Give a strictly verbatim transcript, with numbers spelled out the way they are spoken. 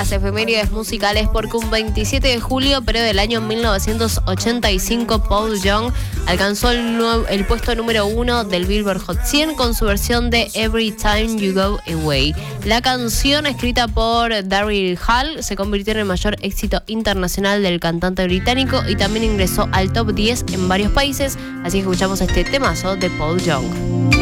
Las efemérides musicales, porque un veintisiete de julio, pero del año mil novecientos ochenta y cinco, Paul Young alcanzó el, nuevo, el puesto número uno del Billboard Hot cien con su versión de Every Time You Go Away. La canción, escrita por Daryl Hall, se convirtió en el mayor éxito internacional del cantante británico y también ingresó al top diez en varios países, así que escuchamos este temazo de Paul Young.